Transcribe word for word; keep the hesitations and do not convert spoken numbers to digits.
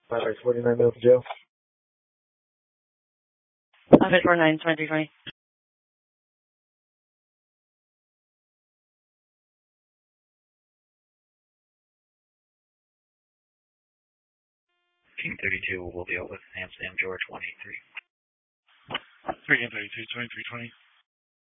Alright, forty-nine minutes jail. Office four nine twenty twenty. Team thirty-two will be out with Amsterdam George one eight three. three and thirty-two, twenty-three twenty.